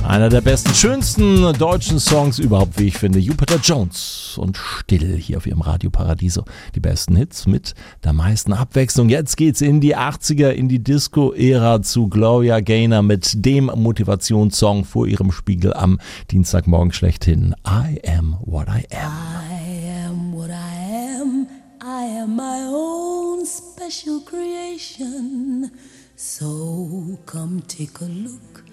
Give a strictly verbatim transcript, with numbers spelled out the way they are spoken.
Einer der besten, schönsten deutschen Songs überhaupt, wie ich finde. Jupiter Jones und Still hier auf ihrem Radio Paradiso. Die besten Hits mit der meisten Abwechslung. Jetzt geht's in die achtziger, in die Disco-Ära zu Gloria Gaynor mit dem Motivationssong vor ihrem Spiegel am Dienstagmorgen schlechthin. I am what I am. I am what I am. I am my own special creation. So come take a look